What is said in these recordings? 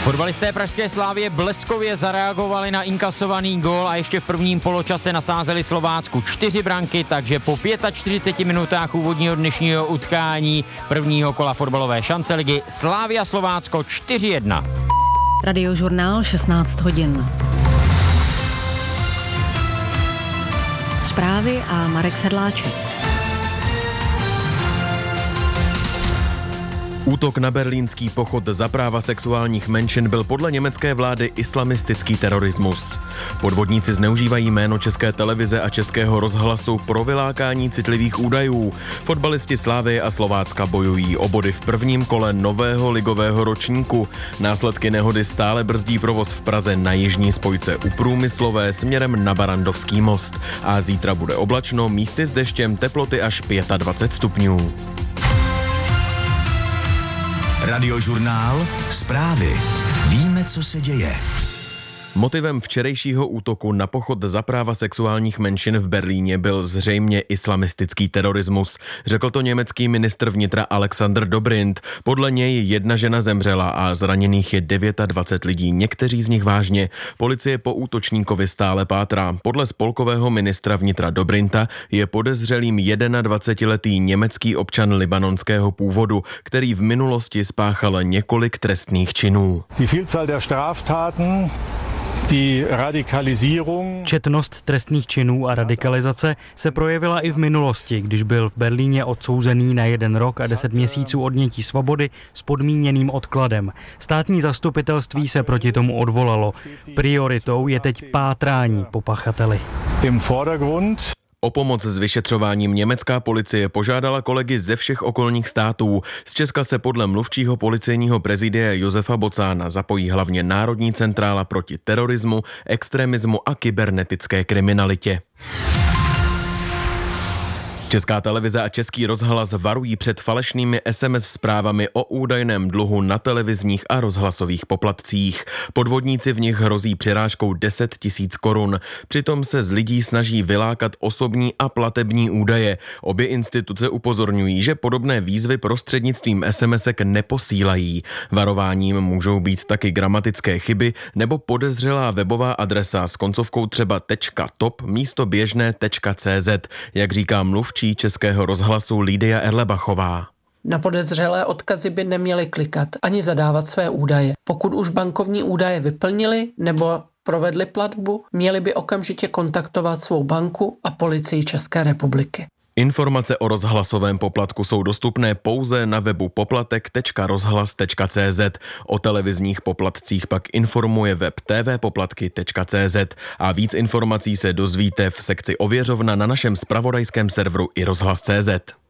Fotbalisté pražské Slavie bleskově zareagovali na inkasovaný gól a ještě v prvním poločase nasázeli Slovácku 4 branky, takže po 45 minutách úvodního dnešního utkání prvního kola fotbalové šance ligy Slavia Slovácko 4-1. Radiožurnál 16 hodin. Zprávy a Marek Sedláček. Útok na berlínský pochod za práva sexuálních menšin byl podle německé vlády islamistický terorismus. Podvodníci zneužívají jméno České televize a Českého rozhlasu pro vylákání citlivých údajů. Fotbalisti Slavie a Slovácka bojují o body v prvním kole nového ligového ročníku. Následky nehody stále brzdí provoz v Praze na jižní spojce u Průmyslové směrem na Barandovský most. A zítra bude oblačno, místy s deštěm, teploty až 25 stupňů. Radiožurnál, zprávy. Víme, co se děje. Motivem včerejšího útoku na pochod za práva sexuálních menšin v Berlíně byl zřejmě islamistický terorismus. Řekl to německý ministr vnitra Alexander Dobrindt. Podle něj 1 žena zemřela a zraněných je 29 lidí, někteří z nich vážně. Policie po útočníkovi stále pátrá. Podle spolkového ministra vnitra Dobrindta je podezřelým 21letý německý občan libanonského původu, který v minulosti spáchal několik trestných činů. Četnost trestných činů a radikalizace se projevila i v minulosti, když byl v Berlíně odsouzený na 1 rok a 10 měsíců odnětí svobody s podmíněným odkladem. Státní zastupitelství se proti tomu odvolalo. Prioritou je teď pátrání po pachateli. O pomoc s vyšetřováním německá policie požádala kolegy ze všech okolních států. Z Česka se podle mluvčího policejního prezidia Josefa Bocána zapojí hlavně Národní centrála proti terorismu, extremismu a kybernetické kriminalitě. Česká televize a Český rozhlas varují před falešnými SMS zprávami o údajném dluhu na televizních a rozhlasových poplatcích. Podvodníci v nich hrozí přirážkou 10 000 korun. Přitom se z lidí snaží vylákat osobní a platební údaje. Obě instituce upozorňují, že podobné výzvy prostřednictvím SMSek neposílají. Varováním můžou být taky gramatické chyby nebo podezřelá webová adresa s koncovkou třeba .top místo běžné .cz, jak říká mluvčí Českého rozhlasu Lídia Erlebachová. Na podezřelé odkazy by neměli klikat ani zadávat své údaje. Pokud už bankovní údaje vyplnili nebo provedli platbu, měli by okamžitě kontaktovat svou banku a policii České republiky. Informace o rozhlasovém poplatku jsou dostupné pouze na webu poplatek.rozhlas.cz. O televizních poplatcích pak informuje web tvpoplatky.cz a víc informací se dozvíte v sekci Ověřovna na našem zpravodajském serveru iRozhlas.cz.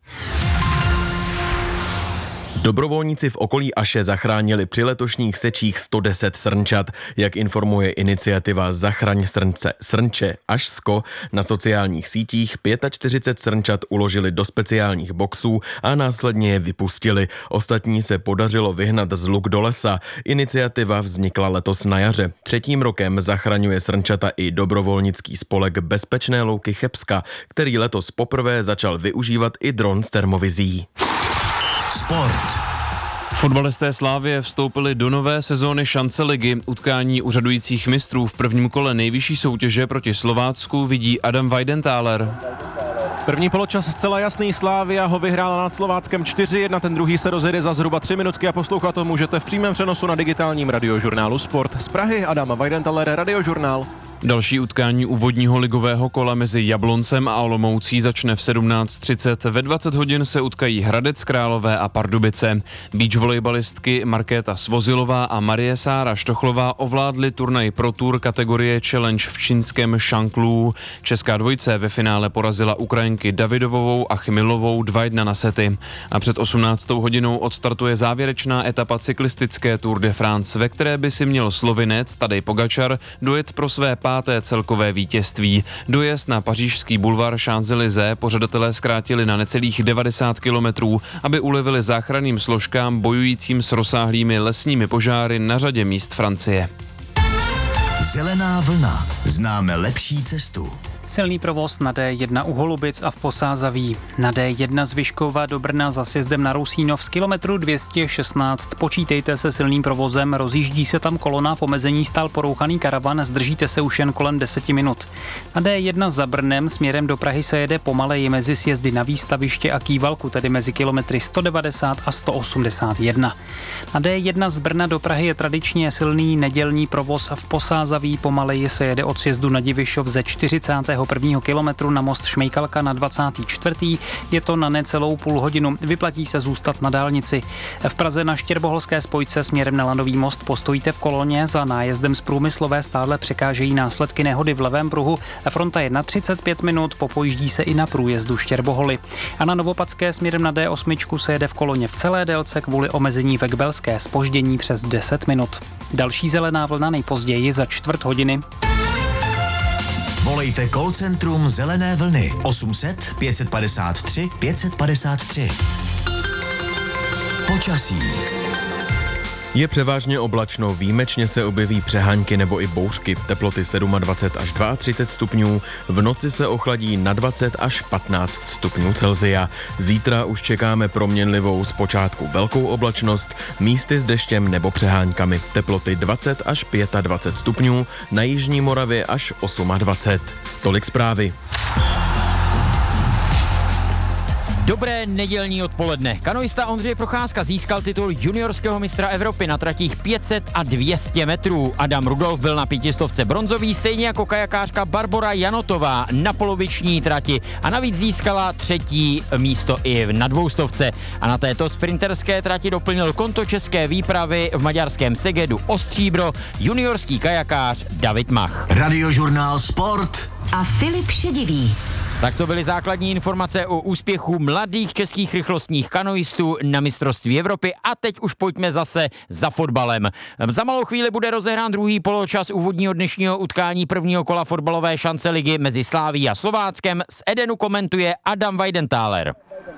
Dobrovolníci v okolí Aše zachránili při letošních sečích 110 srnčat. Jak informuje iniciativa Zachraň srnče Ašsko, na sociálních sítích 45 srnčat uložili do speciálních boxů a následně je vypustili. Ostatní se podařilo vyhnat z luk do lesa. Iniciativa vznikla letos na jaře. 3. rokem zachraňuje srnčata i dobrovolnický spolek Bezpečné louky Chebska, který letos poprvé začal využívat i dron s termovizí. Sport. Fotbalisté Slavie vstoupili do nové sezóny šance ligy. Utkání úřadujících mistrů v prvním kole nejvyšší soutěže proti Slovácku vidí Adam Weidenthaler. První poločas zcela jasný, Slavia ho vyhrála nad Slováckem 4-1, ten druhý se rozjede za zhruba 3 minutky a poslouchat to můžete v přímém přenosu na digitálním radiožurnálu Sport. Z Prahy Adam Weidenthaler, Radiožurnál. Další utkání úvodního ligového kola mezi Jabloncem a Olomoucí začne v 17:30. Ve 20 hodin se utkají Hradec Králové a Pardubice. Beach volejbalistky Markéta Svozilová a Marie Sára Štochlová ovládly turnaj Pro Tour kategorie Challenge v čínském Šanklů. Česká dvojice ve finále porazila Ukrajinky Davidovovou a Chmilovou 2-1 na sety. A před 18 hodinou odstartuje závěrečná etapa cyklistické Tour de France, ve které by si měl Slovinec Tadej Pogačar dojet pro své 5. celkové vítězství. Dojezd na pařížský bulvár Champs-Élysées pořadatelé zkrátili na necelých 90 kilometrů, aby ulevili záchranným složkám bojujícím s rozsáhlými lesními požáry na řadě míst Francie. Zelená vlna. Známe lepší cestu. Silný provoz na D1 u Holubic a v Posázaví. Na D1 z Vyškova do Brna za sjezdem na Rusínov z kilometru 216. Počítejte se silným provozem, rozjíždí se tam kolona, v omezení stál porouchaný karavan, zdržíte se už jen kolem 10 minut. Na D1 za Brnem směrem do Prahy se jede pomaleji mezi sjezdy na Výstaviště a Kývalku, tedy mezi kilometry 190 a 181. Na D1 z Brna do Prahy je tradičně silný nedělní provoz v Posázaví, pomaleji se jede od sjezdu na Divišov ze 41. kilometru na most Šmejkalka na 24. Je to na necelou půl hodinu. Vyplatí se zůstat na dálnici. V Praze na Štěrboholské spojce směrem na Landový most postojíte v koloně, za nájezdem z Průmyslové stále překážejí následky nehody v levém pruhu. Fronta je na 35 minut, popojíždí se i na průjezdu Štěrboholy. A na Novopadské směrem na D8 se jede v koloně v celé délce kvůli omezení ve Kbelské, zpoždění přes 10 minut. Další zelená vlna nejpozději za čtvrt hodiny. Volejte call centrum Zelené vlny 800 553 553. Počasí. Je převážně oblačno, výjimečně se objeví přehánky nebo i bouřky, teploty 27 až 32 stupňů, v noci se ochladí na 20 až 15 stupňů Celsia. Zítra už čekáme proměnlivou zpočátku velkou oblačnost, místy s deštěm nebo přeháňkami, teploty 20 až 25 stupňů, na jižní Moravě až 28. Tolik zprávy. Dobré nedělní odpoledne. Kanoista Ondřej Procházka získal titul juniorského mistra Evropy na tratích 500 a 200 metrů. Adam Rudolf byl na 500 bronzový, stejně jako kajakářka Barbora Janotová na poloviční trati a navíc získala 3. místo i na 200. A na této sprinterské trati doplnil konto české výpravy v maďarském Segedu o stříbro juniorský kajakář David Mach. Radiožurnál Sport A Filip Šedivý. Tak to byly základní informace o úspěchu mladých českých rychlostních kanoistů na mistrovství Evropy a teď už pojďme zase za fotbalem. Za malou chvíli bude rozehrán druhý poločas úvodního dnešního utkání prvního kola fotbalové šance ligy mezi Slavií a Slováckem. Z Edenu komentuje Adam Weidenthaler.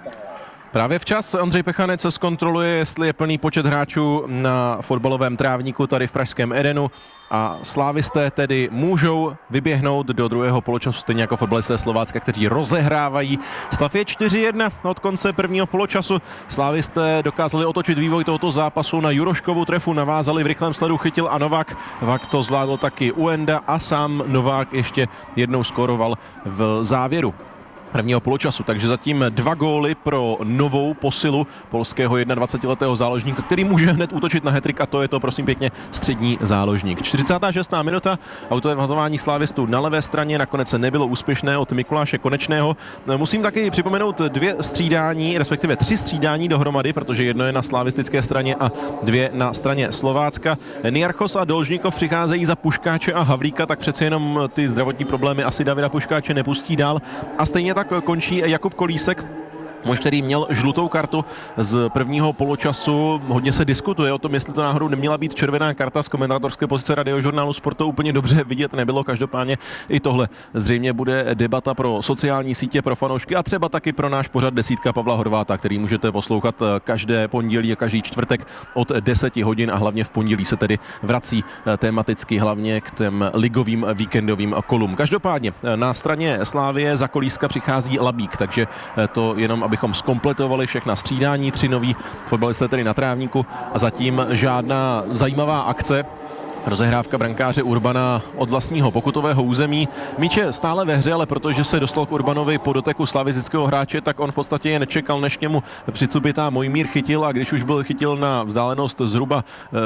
Právě včas Ondřej Pechanec zkontroluje, jestli je plný počet hráčů na fotbalovém trávníku tady v pražském Edenu a slávisté tedy můžou vyběhnout do druhého poločasu, stejně jako fotbalisté Slovácka, kteří rozehrávají. Stav je 4-1 od konce prvního poločasu. Slávisté dokázali otočit vývoj tohoto zápasu na Juroškovu trefu, navázali v rychlém sledu, chytil a Novák. Vak to zvládl taky Uenda a sám Novák ještě jednou skóroval v závěru prvního poločasu, takže zatím 2 góly pro novou posilu polského 21letého záložníka, který může hned útočit na hat-trick a to je to, prosím pěkně, střední záložník. 46. minuta, autové vhazování slávistů na levé straně nakonec nebylo úspěšné od Mikuláše Konečného. Musím taky připomenout 2 střídání, respektive 3 střídání dohromady, protože jedno je na slavistické straně a 2 na straně Slovácka. Niarchos a Dolžníkov přicházejí za Puškáče a Havlíka, tak přece jenom ty zdravotní problémy asi Davida Puškáče nepustí dál a stejně tak končí Jakub Kolísek, muž, který měl žlutou kartu z prvního poločasu. Hodně se diskutuje o tom, jestli to náhodou neměla být červená karta. Z komentátorské pozice Radiožurnálu Sport to úplně dobře vidět nebylo. Každopádně i tohle zřejmě bude debata pro sociální sítě, pro fanoušky a třeba taky pro náš pořad Desítka Pavla Horváta, který můžete poslouchat každé pondělí a každý čtvrtek od 10 hodin a hlavně v pondělí se tedy vrací tematicky hlavně k těm ligovým víkendovým kolům. Každopádně na straně Slávie za Kolíska přichází Labík, takže to jenom abychom zkompletovali všechna střídání, 3 noví fotbalisté tedy na trávníku a zatím žádná zajímavá akce. Rozehrávka brankáře Urbana od vlastního pokutového území. Míč je stále ve hře, ale protože se dostal k Urbanovi po doteku slavistického hráče, tak on v podstatě jen čekal, než k němu přicupitá Mojmír chytil a když už byl chytil na vzdálenost zhruba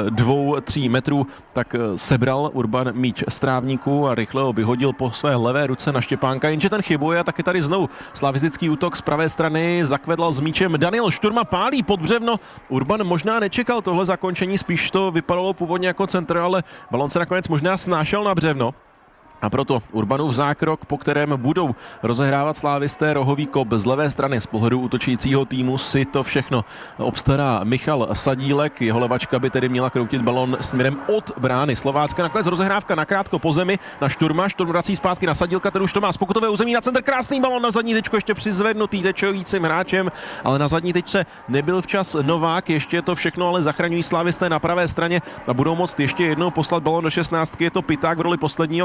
2-3 metrů, tak sebral Urban míč z trávníku a rychle ho vyhodil po své levé ruce na Štěpánka, jenže ten chybuje a taky tady znovu slavistický útok z pravé strany zakvedl s míčem Daniel Šturma, pálí pod břevno. Urban možná nečekal tohle zakončení, spíš to vypadalo původně jako centr, ale balon se nakonec možná snášel na břevno. A proto Urbanův zákrok, po kterém budou rozehrávat slávisté, rohový kop z levé strany z pohledu útočícího týmu, si to všechno obstará Michal Sadílek. Jeho levačka by tedy měla kroutit balon směrem od brány Slovácka. Nakonec rozehrávka nakrátko po zemi na Šturma. Šturm vrací zpátky na Sadílka, ten už to má z pokutové území na centr. Krásný balon na zadní tečku, ještě přizvednutý tečujícím hráčem, ale na zadní tečce nebyl včas Novák. Ještě to všechno ale zachraňují slávisté na pravé straně a budou moct ještě jednou poslat balon do 16. Je to Piták v roli posledního, který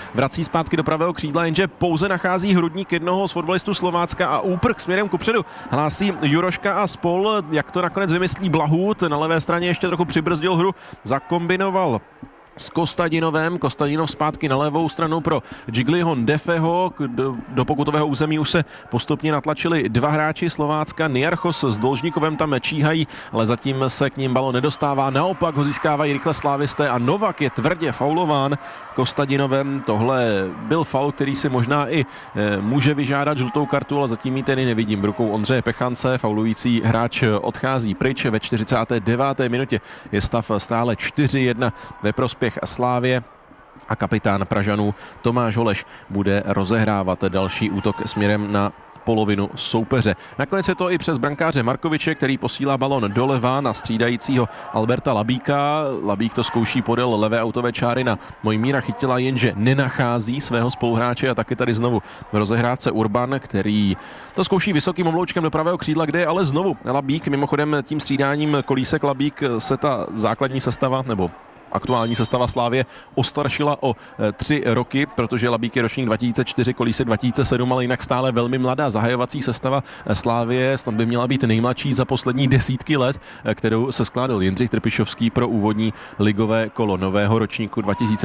vrací zpátky do pravého křídla, jenže pouze nachází hrudník jednoho z fotbalistů Slovácka a úprk směrem kupředu hlásí Juroška a spol. Jak to nakonec vymyslí Blahut, na levé straně ještě trochu přibrzdil hru, zakombinoval s Kostadinovem. Kostadinov zpátky na levou stranu pro Jigliho Ndefeho. Do pokutového území už se postupně natlačili dva hráči Slovácka. Niarchos s Dolžníkovem tam číhají, ale zatím se k ním balon nedostává. Naopak ho získávají rychle slávisté a Novak je tvrdě faulován Kostadinovem. Tohle byl faul, který si možná i může vyžádat žlutou kartu, ale zatím ji tedy nevidím. V rukou Ondřeje Pechance faulující hráč odchází pryč. Ve 49. minutě je stav stále 4-1 ve prospěch Slávie a kapitán Pražanů Tomáš Holeš bude rozehrávat další útok směrem na polovinu soupeře. Nakonec je to i přes brankáře Markoviče, který posílá balon doleva na střídajícího Alberta Labíka. Labík to zkouší podél levé autové čáry na Mojmíra Chytila, jenže nenachází svého spoluhráče a taky tady znovu v rozehrávce Urban, který to zkouší vysokým obloučkem do pravého křídla, kde je ale znovu Labík. Mimochodem tím střídáním Kolísek Labík se ta základní sestava nebo aktuální sestava Slávie ostaršila o 3 roky, protože Labík je ročník 2004, Kolísek 2007, ale jinak stále velmi mladá zahajovací sestava Slávie. Snad by měla být nejmladší za poslední desítky let, kterou se skládal Jindřich Trpišovský pro úvodní ligové kolo nového ročníku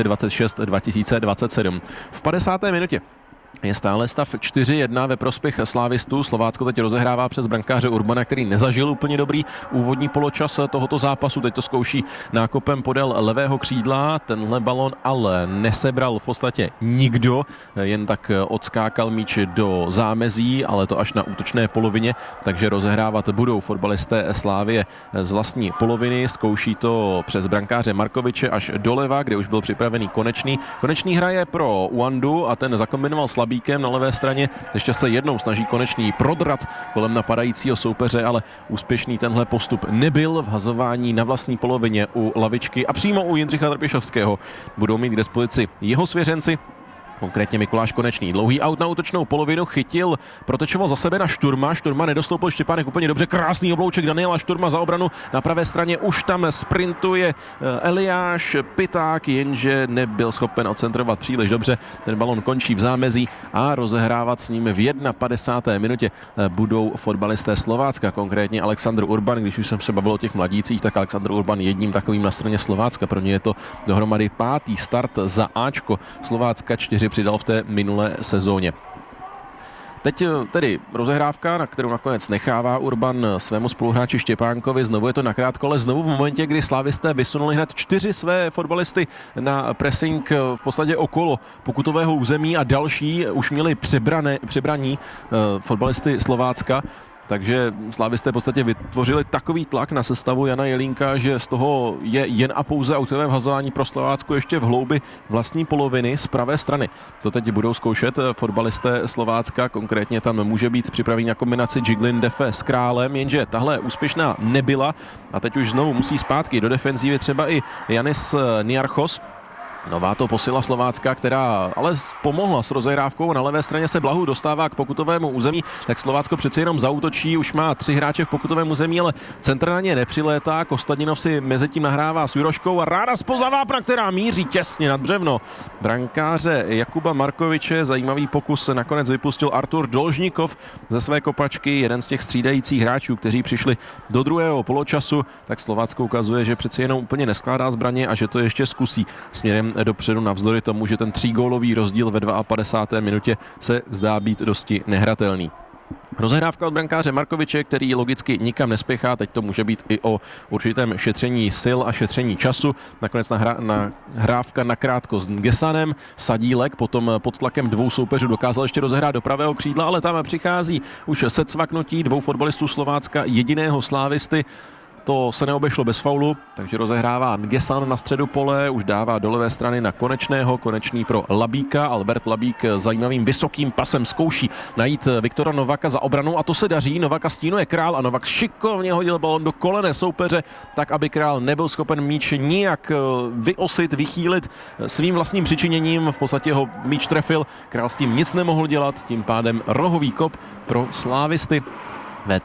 2026-2027. V 50. minutě je stále stav 4-1 ve prospěch slávistů. Slovácko teď rozehrává přes brankáře Urbana, který nezažil úplně dobrý úvodní poločas tohoto zápasu. Teď to zkouší nákopem podél levého křídla. Tenhle balon ale nesebral v podstatě nikdo. Jen tak odskákal míč do zámezí, ale to až na útočné polovině, takže rozehrávat budou fotbalisté Slávie z vlastní poloviny. Zkouší to přes brankáře Markoviče až doleva, kde už byl připravený Konečný. Konečný hraje pro Uandu a ten zakombinoval Slabíkem na levé straně. Ještě se jednou snaží Konečný prodrat kolem napadajícího soupeře, ale úspěšný tenhle postup nebyl. Vhazování na vlastní polovině u lavičky a přímo u Jindřicha Trpišovského budou mít k dispozici jeho svěřenci, konkrétně Mikuláš Konečný. Dlouhý aut na útočnou polovinu, Chytil, protečoval za sebe na Šturma. Šturma nedostoupil Štěpánek úplně dobře, krásný oblouček Daniela Šturma za obranu. Na pravé straně už tam sprintuje Eliáš Piták, jenže nebyl schopen odcentrovat příliš dobře. Ten balon končí v zámezí a rozehrávat s ním v 51. minutě budou fotbalisté Slovácka, konkrétně Alexandr Urban. Když už jsem se bavil o těch mladících, tak Alexandr Urban jedním takovým na straně Slovácka. Pro ně je to dohromady 5. start za Ačko. Slovácka 4 přidal v té minulé sezóně. Teď tedy rozehrávka, na kterou nakonec nechává Urban svému spoluhráči Štěpánkovi. Znovu je to nakrátko, ale znovu v momentě, kdy slávisté vysunuli hned 4 své fotbalisty na pressing v podstatě okolo pokutového území a další už měli přibraní fotbalisty Slovácka. Takže slávisté v podstatě vytvořili takový tlak na sestavu Jana Jelínka, že z toho je jen a pouze autové vhazování pro Slovácko ještě v hloubi vlastní poloviny z pravé strany. To teď budou zkoušet fotbalisté Slovácka, konkrétně tam může být připravený na kombinaci Jiglin Defe s Králem, jenže tahle úspěšná nebyla a teď už znovu musí zpátky do defenzívy třeba i Janis Niarchos. Nová to posila Slovácka, která ale pomohla s rozehrávkou. Na levé straně se Blahu dostává k pokutovému území, tak Slovácko přeci jenom zaútočí. Už má 3 hráče v pokutovém území, ale centr na ně nepřilétá. Kostadinov si mezi tím nahrává s Juroškou a ráda zpoza vápna, která míří těsně nad břevno brankáře Jakuba Markoviče. Zajímavý pokus nakonec vypustil Artur Dolžníkov ze své kopačky, jeden z těch střídajících hráčů, kteří přišli do druhého poločasu. Tak Slovácko ukazuje, že přeci jenom úplně neskládá zbraně a že to ještě zkusí směrem dopředu, navzdory tomu, že ten 3gólový rozdíl ve 52. minutě se zdá být dosti nehratelný. Rozehrávka od brankáře Markoviče, který logicky nikam nespěchá, teď to může být i o určitém šetření sil a šetření času. Nakonec nahrávka nakrátko s Gesanem, Sadílek potom pod tlakem 2 soupeřů dokázal ještě rozehrát do pravého křídla, ale tam přichází už secvaknutí 2 fotbalistů Slovácka, jediného slávisty. To se neobešlo bez faulu, takže rozehrává Ngesan na středu pole, už dává do levé strany na Konečného, Konečný pro Labíka. Albert Labík zajímavým vysokým pasem zkouší najít Viktora Novaka za obranu a to se daří. Novaka stínuje Král a Novak šikovně hodil balon do kolene soupeře, tak aby Král nebyl schopen míč nijak vyosit, vychýlit svým vlastním přičiněním. V podstatě ho míč trefil, Král s tím nic nemohl dělat, tím pádem rohový kop pro slávisty. ve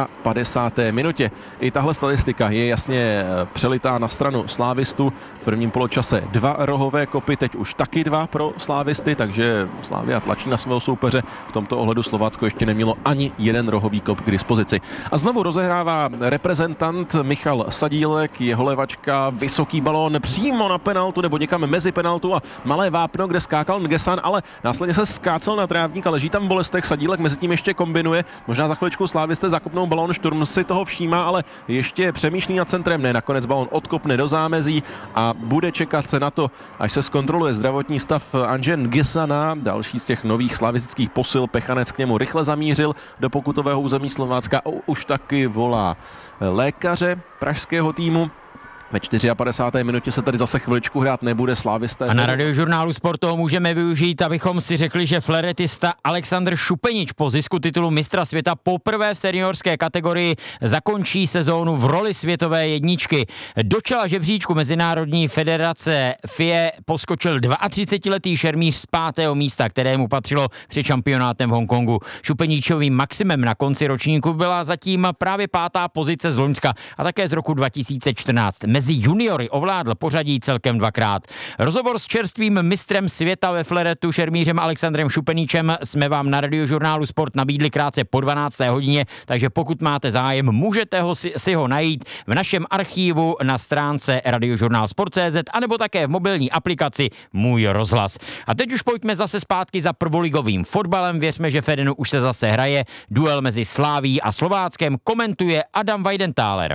53. minutě. I tahle statistika je jasně přelitá na stranu slávistů. V prvním poločase 2 rohové kopy, teď už taky 2 pro slávisty, takže Slavia tlačí na svého soupeře. V tomto ohledu Slovácko ještě nemělo ani 1 rohový kop k dispozici. A znovu rozehrává reprezentant Michal Sadílek, jeho levačka, vysoký balón přímo na penaltu nebo někam mezi penaltu a malé vápno, kde skákal Ngesan, ale následně se skácel na trávník a leží tam v bolestech. Sadílek mezi tím ještě kombinuje, možná za chviličku slávisté zakopnou balón, Šturm si toho všímá, ale ještě přemýšlí nad centrem, ne, nakonec balón odkopne do zámezí a bude čekat na to, až se zkontroluje zdravotní stav Andže Ngesana, další z těch nových slavistických posil. Pechanec k němu rychle zamířil do pokutového území Slovácka, už taky volá lékaře pražského týmu. Ve 54. minutě se tady zase chviličku hrát nebude, slávisté. A na Radiožurnálu Sportu můžeme využít, abychom si řekli, že fleretista Alexandr Šupenič po zisku titulu mistra světa poprvé v seniorské kategorii zakončí sezónu v roli světové jedničky. Do čela žebříčku Mezinárodní federace FIE poskočil 32letý šermíř z 5. místa, kterému patřilo před šampionátem v Hongkongu. Šupeničovým maximem na konci ročníku byla zatím právě 5. pozice z loňska a také z roku 2014. Mezi juniory ovládl pořadí celkem 2krát. Rozhovor s čerstvým mistrem světa ve fleretu šermířem Alexandrem Šupeničem jsme vám na Radiožurnálu Sport nabídli krátce po 12. hodině, takže pokud máte zájem, můžete si ho najít v našem archívu na stránce radiožurnálsport.cz anebo také v mobilní aplikaci Můj rozhlas. A teď už pojďme zase zpátky za prvoligovým fotbalem. Věřme, že Fedenu už se zase hraje. Duel mezi Slavií a Slováckem komentuje Adam Weidenthaler.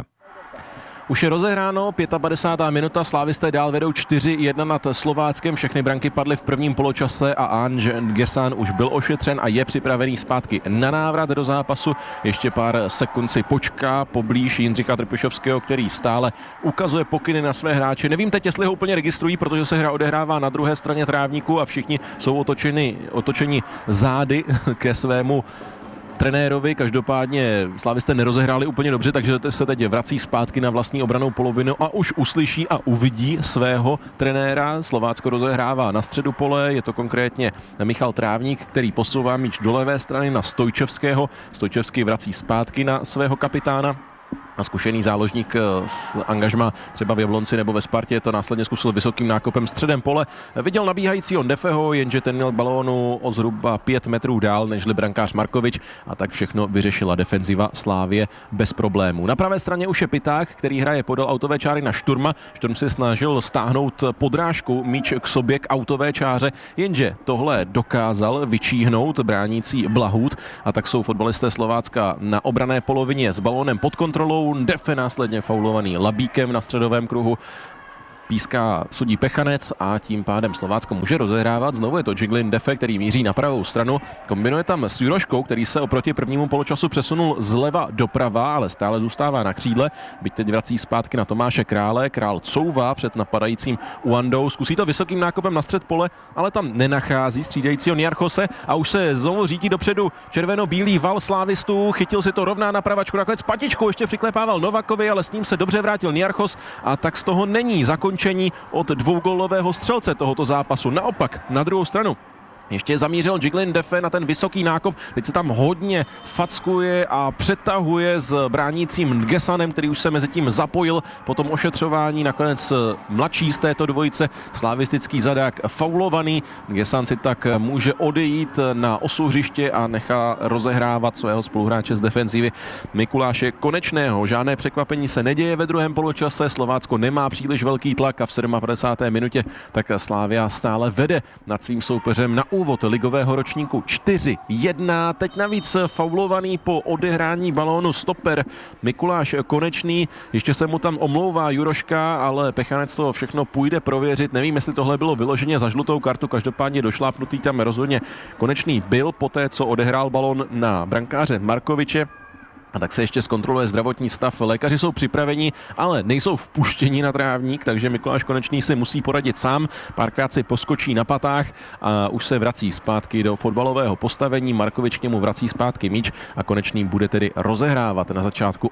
Už je rozehráno, 55. minuta, slávisté dál vedou 4-1 nad Slováckem, všechny branky padly v prvním poločase a Andže Ngesan už byl ošetřen a je připravený zpátky na návrat do zápasu. Ještě pár sekund si počká poblíž Jindřicha Trpišovského, který stále ukazuje pokyny na své hráče. Nevím teď, jestli ho úplně registrují, protože se hra odehrává na druhé straně trávníku a všichni jsou otočeni zády ke svému trenérovi. Každopádně slávisté nerozehráli úplně dobře, takže se teď vrací zpátky na vlastní obrannou polovinu a už uslyší a uvidí svého trenéra. Slovácko rozehrává na středu pole, je to konkrétně Michal Trávník, který posouvá míč do levé strany na Stojčevského. Stojčevský vrací zpátky na svého kapitána. A zkušený záložník z angažma třeba v Jablonci nebo ve Spartě to následně zkusil vysokým nákopem středem pole. Viděl nabíhajícího Ndefeho, jenže ten měl balónu o zhruba 5 metrů dál nežli brankář Markovič a tak všechno vyřešila defenziva Slávie bez problémů. Na pravé straně už je Piták, který hraje podél autové čáry na Šturma. Šturm se snažil stáhnout podrážku míč k sobě k autové čáře, jenže tohle dokázal vyčíhnout bránící Blahut a tak jsou fotbalisté Slovácka na obranné polovině s balónem pod kontrolou. Ndefe následně faulovaný Labíkem na středovém kruhu. Píská sudí Pechanec a tím pádem Slovácko může rozehrávat. Znovu je to Jiglin Ndefe, který míří na pravou stranu. Kombinuje tam s Juroškou, který se oproti prvnímu poločasu přesunul zleva doprava, ale stále zůstává na křídle. Byť teď vrací zpátky na Tomáše Krále. Král couvá před napadajícím Uandou. Zkusí to vysokým nákopem na střed pole, ale tam nenachází střídajícího Niarchose a už se znovu řítí dopředu červeno-bílý val slávistů. Chytil si to rovná na pravačku, nakonec patičkou ještě přiklepával Novakovi, ale s ním se dobře vrátil Niarchos a tak z toho není zakončení od dvougólového střelce tohoto zápasu. Naopak, na druhou stranu, ještě zamířil Jiglin Ndefe na ten vysoký nákop, teď se tam hodně fackuje a přetahuje s bránícím Ngesanem, který už se mezi tím zapojil po tom ošetřování, nakonec mladší z této dvojice, slavistický zadák faulovaný. Ngesan si tak může odejít na osu hřiště a nechá rozehrávat svého spoluhráče z defenzivy Mikuláše Konečného. Žádné překvapení se neděje ve druhém poločase, Slovácko nemá příliš velký tlak a v 57. minutě tak Slavia stále vede nad svým soupeřem na úvod ligového ročníku 4-1. Teď navíc faulovaný po odehrání balónu stoper Mikuláš Konečný. Ještě se mu tam omlouvá Juroška, ale Pechanec to všechno půjde prověřit. Nevím, jestli tohle bylo vyloženě za žlutou kartu, každopádně došlápnutý tam rozhodně Konečný byl poté, co odehrál balón na brankáře Markoviče. A tak se ještě zkontroluje zdravotní stav. Lékaři jsou připraveni, ale nejsou vpuštěni na trávník, takže Mikuláš Konečný si musí poradit sám. Párkrát si poskočí na patách a už se vrací zpátky do fotbalového postavení. Markovič k němu vrací zpátky míč a Konečný bude tedy rozehrávat na začátku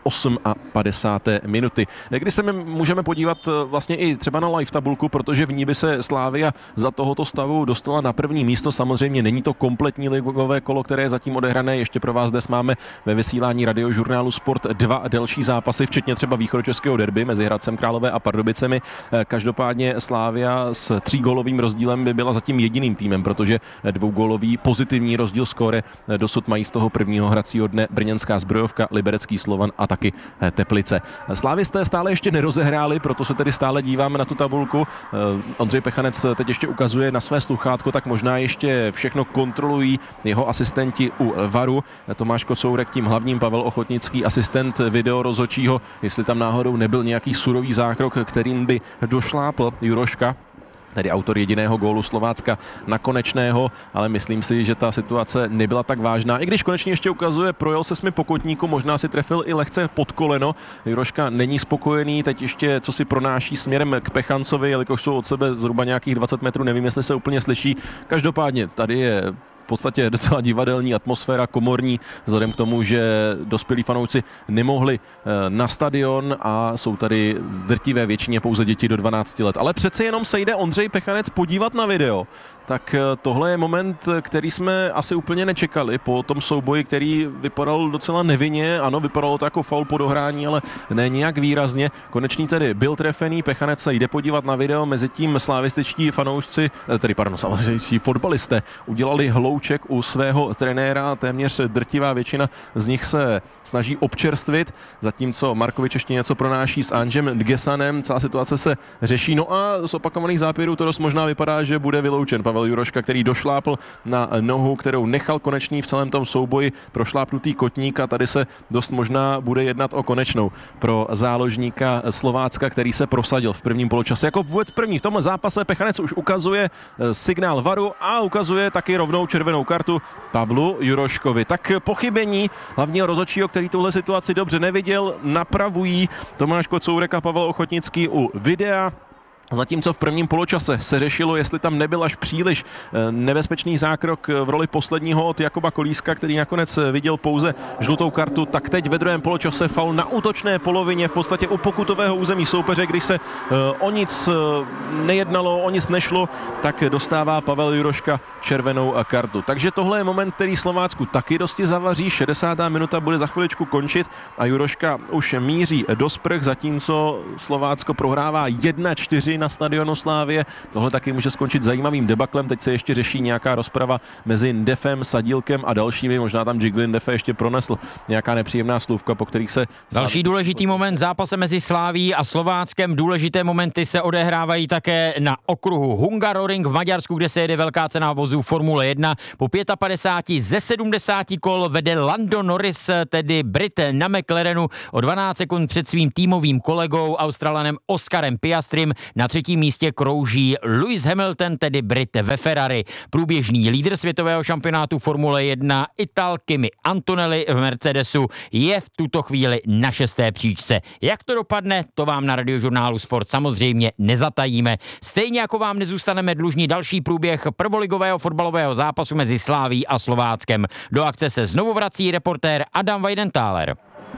58. minuty. Kdy se my můžeme podívat vlastně i třeba na live tabulku, protože v ní by se Slavia za tohoto stavu dostala na první místo. Samozřejmě není to kompletní ligové kolo, které je zatím odehrané. Ještě pro vás dnes máme ve vysílání Radiožurnálu Sport 2 další zápasy, včetně třeba východočeského derby mezi Hradcem Králové a Pardubicemi. Každopádně Slavia s 3gólovým rozdílem by byla zatím jediným týmem, protože 2gólový pozitivní rozdíl skóre dosud mají z toho prvního hracího dne Brněnská Zbrojovka, Liberecký Slovan a taky Teplice. Slávisté stále ještě nerozehráli, proto se tedy stále díváme na tu tabulku. Ondřej Pechanec teď ještě ukazuje na své sluchátko, tak možná ještě všechno kontrolují jeho asistenti u VARu. Tomáš Kocourek tím hlavním, Pavel Ochotnický asistent videorozhodčího, jestli tam náhodou nebyl nějaký surový zákrok, kterým by došlápl Juroška, tedy autor jediného gólu Slovácka na Konečného, ale myslím si, že ta situace nebyla tak vážná. I když Konečný ještě ukazuje, projel se s mi po kotníku, možná si trefil i lehce pod koleno. Juroška není spokojený, teď ještě co si pronáší směrem k Pechancovi, jelikož jsou od sebe zhruba nějakých 20 metrů, nevím, jestli se úplně slyší. Každopádně tady je v podstatě docela divadelní atmosféra, komorní, vzhledem k tomu, že dospělí fanoušci nemohli na stadion a jsou tady v drtivé většině pouze děti do 12 let. Ale přece jenom se jde Ondřej Pechanec podívat na video. Tak tohle je moment, který jsme asi úplně nečekali po tom souboji, který vypadal docela nevinně. Ano, vypadalo to jako faul po dohrání, ale ne nějak výrazně. Konečný tedy byl trefený, Pechanec se jde podívat na video, mezitím slavističtí fanoušci, slavističtí fotbalisté udělali hlouček u svého trenéra, téměř drtivá většina z nich se snaží občerstvit, zatímco Markovič ještě něco pronáší s Anžem Dgesanem, celá situace se řeší, no a z opakovaných zápěrů to dost možná vypadá, že bude vyloučen Pavel Juroška, který došlápl na nohu, kterou nechal Konečný v celém tom souboji, prošlápnutý kotník a tady se dost možná bude jednat o konečnou pro záložníka Slovácka, který se prosadil v prvním poločase jako vůbec první. V tomhle zápase Pechanec už ukazuje signál VARu a ukazuje taky rovnou červenou kartu Pavlu Juroškovi. Tak pochybení hlavního rozhodčího, který tuhle situaci dobře neviděl, napravují Tomáš Kocourek a Pavel Ochotnický u videa. Zatímco v prvním poločase se řešilo, jestli tam nebyl až příliš nebezpečný zákrok v roli posledního od Jakuba Kolíska, který nakonec viděl pouze žlutou kartu, tak teď ve druhém poločase faul na útočné polovině, v podstatě u pokutového území soupeře, když se o nic nejednalo, o nic nešlo, tak dostává Pavel Juroška červenou kartu. Takže tohle je moment, který Slovácku taky dosti zavaří, 60. minuta bude za chviličku končit a Juroška už míří do sprch, zatímco Slovácko prohrává 1-4 na stadionu Slávie. Tohle taky může skončit zajímavým debaklem. Teď se ještě řeší nějaká rozprava mezi Ndefem, Sadílkem a dalšími. Možná tam Jiglin Ndefe ještě pronesl nějaká nepříjemná slůvka, po kterých se... Další důležitý moment zápase mezi Slávií a Slováckem. Důležité momenty se odehrávají také na okruhu Hungaroring v Maďarsku, kde se jede velká cena vozů Formule 1. Po 55 ze 70 kol vede Lando Norris, tedy Brit na McLarenu, o 12 sekund před svým týmovým kolegou Australanem Oscarem Piastrym. Na třetím místě krouží Lewis Hamilton, tedy Brit ve Ferrari. Průběžný lídr světového šampionátu Formule 1 Ital Kimi Antonelli v Mercedesu je v tuto chvíli na 6. příčce. Jak to dopadne, to vám na Radiožurnálu Sport samozřejmě nezatajíme. Stejně jako vám nezůstaneme dlužní další průběh prvoligového fotbalového zápasu mezi Slávií a Slováckem. Do akce se znovu vrací reportér Adam Weidenthaler.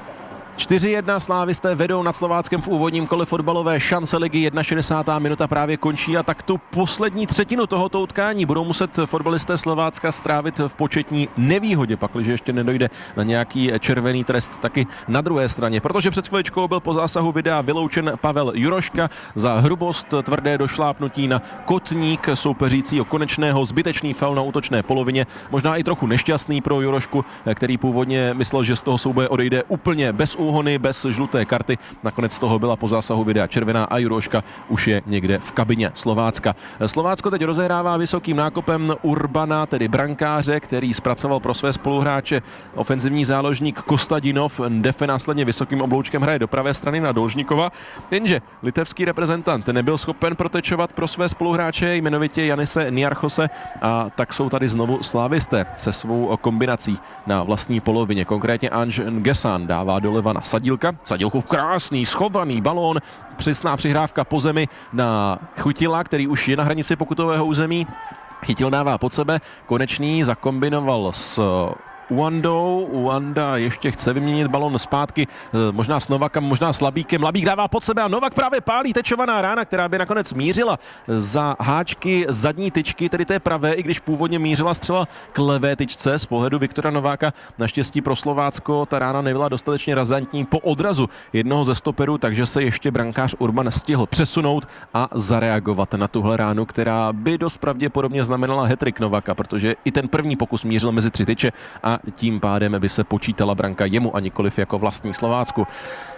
4-1 slávisté vedou nad Slováckem v úvodním kole fotbalové šance ligy, 61. minuta právě končí a tak tu poslední třetinu tohoto utkání budou muset fotbalisté Slovácka strávit v početní nevýhodě, pakliže ještě nedojde na nějaký červený trest taky na druhé straně, protože před chviličkou byl po zásahu videa vyloučen Pavel Juroška za hrubost, tvrdé došlápnutí na kotník soupeřícího Konečného, zbytečný faul na útočné polovině, možná i trochu nešťastný pro Jurošku, který původně myslel, že z toho souboje odejde úplně bez úhony bez žluté karty. Nakonec z toho byla po zásahu videa červená a Juroška už je někde v kabině Slovácka. Slovácko teď rozehrává vysokým nákopem Urbana, tedy brankáře, který zpracoval pro své spoluhráče ofenzivní záložník Kostadinov. Defe následně vysokým obloučkem hraje do pravé strany na Dolžníkova, jenže litevský reprezentant nebyl schopen protečovat pro své spoluhráče, jmenovitě Janise Niarchose, a tak jsou tady znovu slávisté se svou kombinací na vlastní polovině. Konkrétně Ange Ngesan dává doleva na Sadílka. Sadílkův krásný schovaný balón, přesná přihrávka po zemi na Chytila, který už je na hranici pokutového území. Chytil dává pod sebe, Konečný zakombinoval s Uandou. Uanda ještě chce vyměnit balon zpátky, možná s Novakem, možná s Labíkem. Labík dává pod sebe a Novak právě pálí tečovaná rána, která by nakonec mířila za háčky zadní tyčky, tedy té pravé, i když původně mířila střela k levé tyčce z pohledu Viktora Nováka. Naštěstí pro Slovácko ta rána nebyla dostatečně razantní po odrazu jednoho ze stoperů, takže se ještě brankář Urban stihl přesunout a zareagovat na tuhle ránu, která by dost pravděpodobně znamenala hat-trick Novaka, protože i ten první pokus mířil mezi 3 tyče a tím pádem by se počítala branka jemu a nikoliv jako vlastní Slovácku.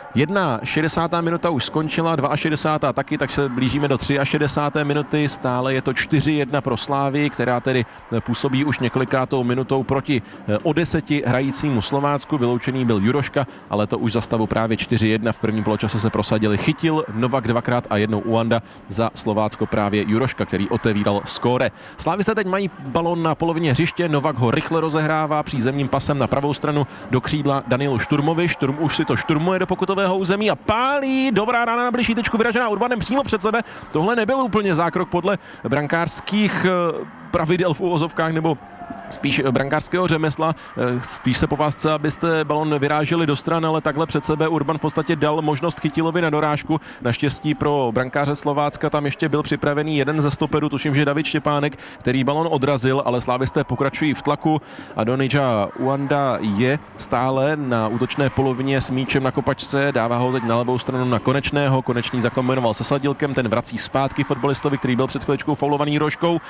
61. minuta už skončila, 62. taky, tak se blížíme do 63. minuty, stále je to 4-1 pro Slávii, která tedy působí už několikátou minutou proti o 10 hrajícímu Slovácku. Vyloučený byl Juroška, ale to už za stavu právě 4-1. V prvním poločase se prosadili Chytil, Novak 2krát a jednou Uanda, za Slovácko právě Juroška, který otevíral skóre. Slávisté teď mají balon na polovině hřiště, Novak ho rychle rozehrává přízemním pasem na pravou stranu do křídla Danielu Šturmovi. Šturm už si to šturmuje do pokutového území a pálí. Dobrá rána na blížší tyčku, vyražená Urbanem přímo před sebe. Tohle nebyl úplně zákrok podle brankářských pravidel v uvozovkách, nebo spíš brankářského řemesla. Spíš se po vás chce, abyste balon vyráželi do stran, ale takhle před sebe Urban v podstatě dal možnost Chytilovi na dorážku. Naštěstí pro brankáře Slovácka tam ještě byl připravený jeden ze stoperů, tuším, že David Štěpánek, který balon odrazil, ale slávisté pokračují v tlaku. Adonija Uanda je stále na útočné polovině s míčem na kopačce, dává ho teď na levou stranu na Konečného. Konečný zakombinoval se Sadílkem, ten vrací zpátky fotbalistovi, který byl před chviličkou faulovaný Rožkou,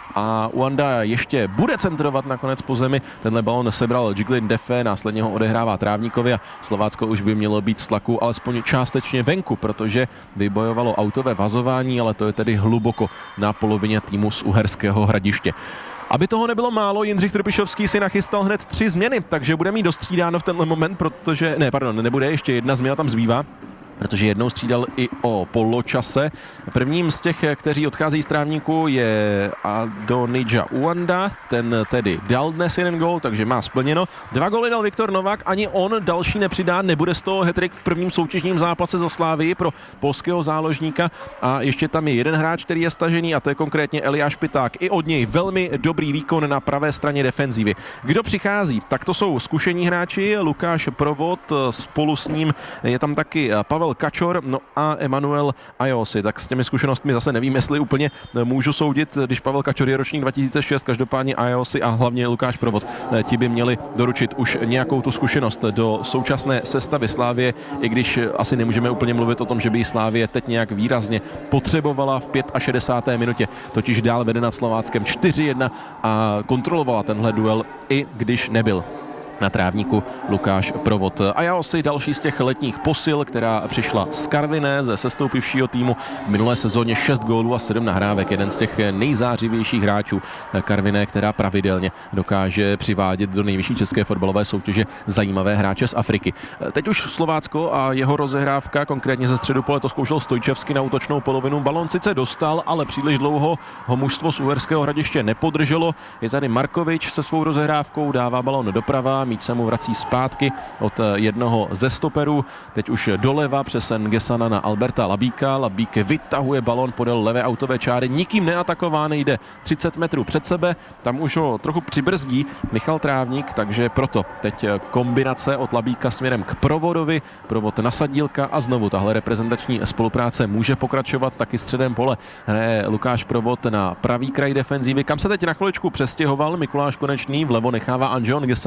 a Uanda ještě bude centrovat nakonec po zemi. Tenhle balon sebral Jiglin Defe, následně ho odehrává Trávníkovi a Slovácko už by mělo být z tlaku alespoň částečně venku, protože vybojovalo autové vazování, ale to je tedy hluboko na polovině týmu z Uherského Hradiště. Aby toho nebylo málo, Jindřich Trpišovský si nachystal hned 3 změny, takže bude mít dostřídáno v tenhle moment, protože nebude, ještě jedna změna tam zbývá, protože jednou střídal i o poločase. Prvním z těch, kteří odchází z Trávníku, je Adonija Uanda, ten tedy dal dnes jeden gól, takže má splněno. 2 góly dal Viktor Novák, ani on další nepřidá, nebude z toho hat-trick v prvním soutěžním zápase za Slávii pro polského záložníka, a ještě tam je jeden hráč, který je stažený, a to je konkrétně Eliáš Piták. I od něj velmi dobrý výkon na pravé straně defenzívy. Kdo přichází? Tak to jsou zkušení hráči, Lukáš Provod, spolu s ním je tam taky Pavel Kačor, no a Emanuel Ajosi. Tak s těmi zkušenostmi zase nevím, jestli úplně můžu soudit, když Pavel Kačor je ročník 2006, každopádně Ajosi a hlavně Lukáš Provod, ti by měli doručit už nějakou tu zkušenost do současné sestavy Slávie, i když asi nemůžeme úplně mluvit o tom, že by Slávie teď nějak výrazně potřebovala v 65. minutě, totiž dál vede nad Slováckem 4-1 a kontrolovala tenhle duel, i když nebyl na Trávníku Lukáš Provod. A já si další z těch letních posil, která přišla z Karviné, ze sestoupivšího týmu. V minulé sezóně 6 gólů a 7 nahrávek. Jeden z těch nejzářivějších hráčů Karviné, která pravidelně dokáže přivádět do nejvyšší české fotbalové soutěže zajímavé hráče z Afriky. Teď už Slovácko a jeho rozehrávka, konkrétně ze středu pole to zkoušel Stojčevský na útočnou polovinu. Balon sice dostal, ale příliš dlouho ho mužstvo z Uherského Hradiště nepodrželo. Je tady Markovič se svou rozehrávkou, dává balon doprava, míč se mu vrací zpátky od jednoho ze stoperů. Teď už doleva přes Ngesana na Alberta Labíka. Labík vytahuje balon podél levé autové čáry, nikým neatakován, jde 30 metrů před sebe, tam už ho trochu přibrzdí Michal Trávník, takže proto teď kombinace od Labíka směrem k Provodovi, Provod na Sadílka a znovu tahle reprezentační spolupráce může pokračovat. Taky středem pole hraje Lukáš Provod na pravý kraj defenzívy, kam se teď na chviličku přestěhoval Mikuláš Konečný, vlevo nechává Anžeon Gesanda,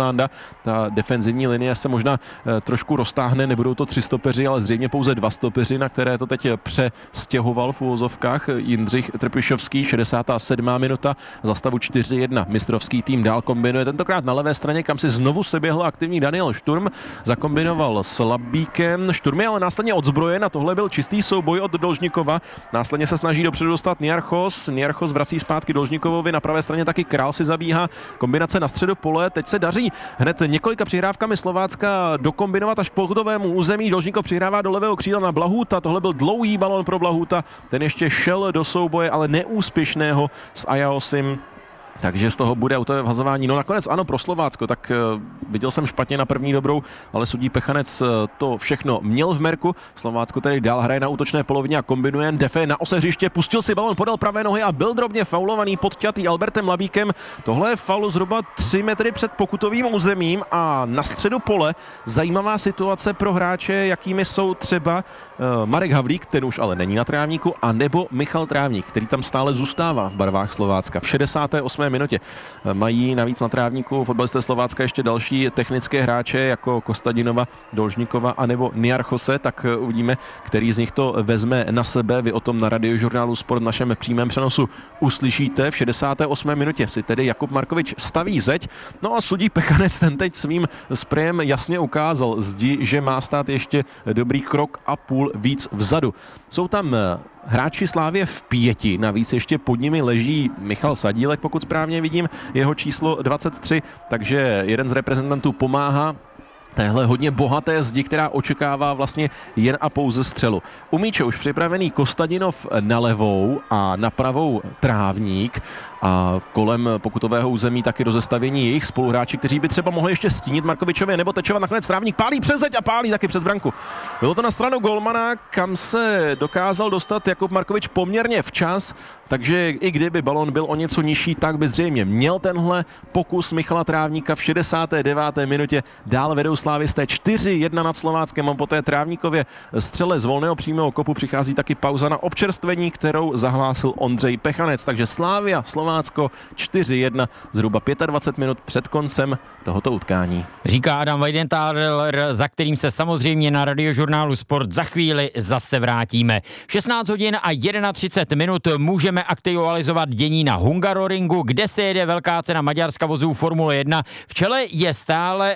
Ta defenzivní linie se možná trošku roztáhne, nebudou to 3 stopeři, ale zřejmě pouze 2 stopeři, na které to teď přestěhoval v úvozovkách Jindřich Trpišovský, 67. minuta, za stavu 4-1. Mistrovský tým dál kombinuje, tentokrát na levé straně, kam si znovu seběhl aktivní Daniel Šturm, zakombinoval s Labíkem, Šturm je ale následně odzbrojen a tohle byl čistý souboj od Dolžnikova, následně se snaží dopředu dostat Niarchos vrací zpátky Dolžnikovovi, na pravé straně taky Král si zabíhá, kombinace na středu pole, teď se daří hned několika přihrávkami Slovácka dokombinovat až k pokutovému území, Dolžnikov přihrává do levého křídla na Blahůta, tohle byl dlouhý balon pro Blahůta, ten ještě šel do souboje, ale neúspěšného s Ajaosim. Takže z toho bude autové vhazování. No nakonec ano pro Slovácko, tak viděl jsem špatně na první dobrou, ale sudí Pechanec to všechno měl v merku. Slovácko tedy dál hraje na útočné polovině a kombinuje. Defe na ose hřiště, pustil si balon podél pravé nohy a byl drobně faulovaný, podťatý Albertem Labíkem. Tohle je faul zhruba 3 metry před pokutovým územím a na středu pole zajímavá situace pro hráče, jakými jsou třeba Marek Havlík, ten už ale není na trávníku, a nebo Michal Trávník, který tam stále zůstává v barvách Slovácka. V 68. minutě mají navíc na trávníku fotbalisté Slovácka ještě další technické hráče jako Kostadinova, Dolžnikova a nebo Niarchose, tak uvidíme, který z nich to vezme na sebe. Vy o tom na Radiožurnálu Sport v našem přímém přenosu uslyšíte. V 68. minutě si tedy Jakub Markovič staví zeď, no a sudí Pechanec ten teď svým sprejem jasně ukázal zdi, že má stát ještě dobrý krok a půl víc vzadu. Jsou tam hráči Slávie v 5, navíc ještě pod nimi leží Michal Sadílek, pokud správně vidím, jeho číslo 23, takže jeden z reprezentantů pomáhá téhle hodně bohaté zdi, která očekává vlastně jen a pouze střelu. U míče už připravený Kostadinov na levou a na pravou Trávník a kolem pokutového území taky rozestavění jejich spoluhráči, kteří by třeba mohli ještě stínit Markovičovi nebo tečovat. Nakonec Trávník pálí přes zeď a pálí taky přes branku. Bylo to na stranu golmana, kam se dokázal dostat Jakub Markovič poměrně včas, takže i kdyby balon byl o něco nižší, tak by zřejmě měl tenhle pokus Michala Trávníka. V 69. minutě dál vedou slávisté 4-1 nad Slováckem a po té Trávníkově střele z volného přímého kopu přichází taky pauza na občerstvení, kterou zahlásil Ondřej Pechanec. Takže Slavia, Slovácko 4-1 zhruba 25 minut před koncem tohoto utkání. Říká Adam Weidenthaler, za kterým se samozřejmě na Radiožurnálu Sport za chvíli zase vrátíme. 16 hodin a 31 minut můžeme aktualizovat dění na Hungaroringu, kde se jede velká cena Maďarska vozů Formule 1. V čele je stále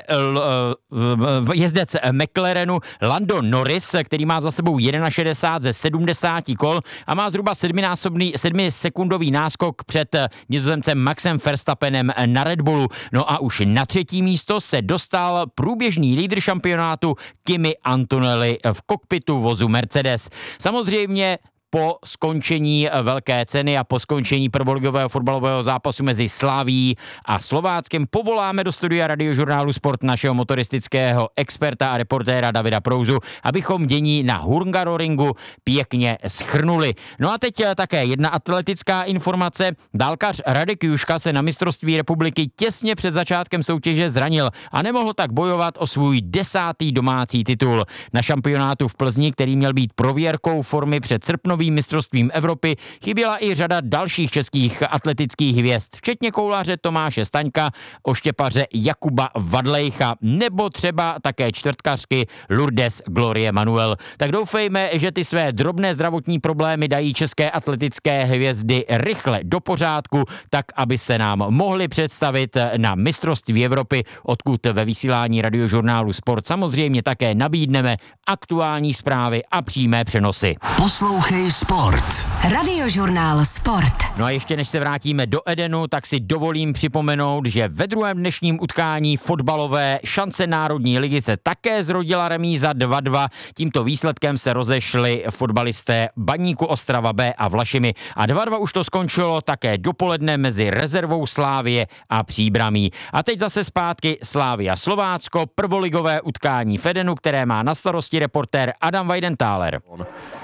jezdec McLarenu Lando Norris, který má za sebou 61 ze 70 kol a má zhruba 7sekundový náskok před Nizozemcem Maxem Verstappenem na Red Bullu. No a už na 3. místo se dostal průběžný lídr šampionátu Kimi Antonelli v kokpitu vozu Mercedes. Samozřejmě po skončení velké ceny a po skončení prvoligového fotbalového zápasu mezi Slavií a Slováckem povoláme do studia Radiožurnálu Sport našeho motoristického experta a reportéra Davida Prouzu, abychom dění na Hungaroringu pěkně shrnuli. No a teď také jedna atletická informace. Dálkař Radek Juška se na mistrovství republiky těsně před začátkem soutěže zranil a nemohl tak bojovat o svůj 10. domácí titul. Na šampionátu v Plzni, který měl být prověrkou formy před srpnovým mistrovstvím Evropy, chyběla i řada dalších českých atletických hvězd, včetně koulaře Tomáše Staňka, oštěpaře Jakuba Vadlejcha nebo třeba také čtvrtkařky Lourdes Glorie Manuel. Tak doufejme, že ty své drobné zdravotní problémy dají české atletické hvězdy rychle do pořádku, tak aby se nám mohli představit na mistrovství Evropy, odkud ve vysílání Radiožurnálu Sport samozřejmě také nabídneme aktuální zprávy a přímé přenosy. Poslouchej Sport. Radiožurnál Sport. No a ještě než se vrátíme do Edenu, tak si dovolím připomenout, že ve druhém dnešním utkání fotbalové šance Národní ligy se také zrodila remíza 2-2. Tímto výsledkem se rozešli fotbalisté Baníku Ostrava B a Vlašimi a 2-2 už to skončilo také dopoledne mezi rezervou Slávie a Příbramí. A teď zase zpátky Slavia Slovácko, prvoligové utkání v Edenu, které má na starosti reportér Adam Weidenthaler.